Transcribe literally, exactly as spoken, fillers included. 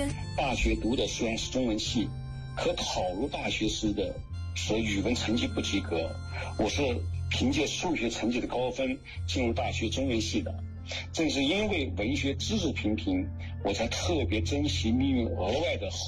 大学读的虽然是中文系，可考入大学时的时语文成绩不及格，我是凭借数学成绩的高分进入大学中文系的。正是因为文学资质平平，我才特别珍惜命运额外的